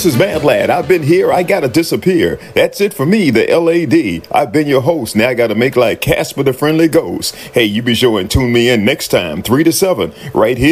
this is Mad Lad. I've been here. I gotta disappear. That's it for me, the LAD. I've been your host. Now I gotta make like Casper the Friendly Ghost. Hey, you be sure and tune me in next time, 3 to 7, right here.